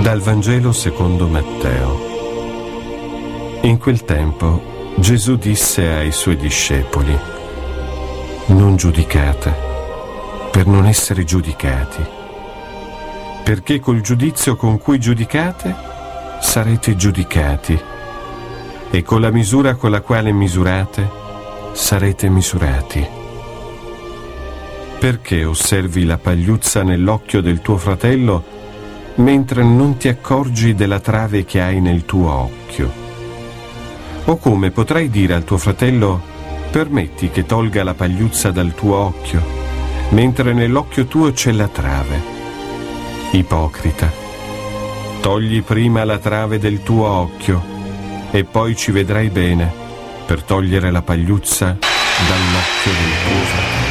Dal Vangelo secondo Matteo. In quel tempo Gesù disse ai suoi discepoli: non giudicate, per non essere giudicati, perché col giudizio con cui giudicate sarete giudicati, e con la misura con la quale misurate sarete misurati. Perché osservi la pagliuzza nell'occhio del tuo fratello mentre non ti accorgi della trave che hai nel tuo occhio? O come potrai dire al tuo fratello: permetti che tolga la pagliuzza dal tuo occhio, mentre nell'occhio tuo c'è la trave? Ipocrita, togli prima la trave del tuo occhio e poi ci vedrai bene per togliere la pagliuzza dall'occhio del tuo fratello.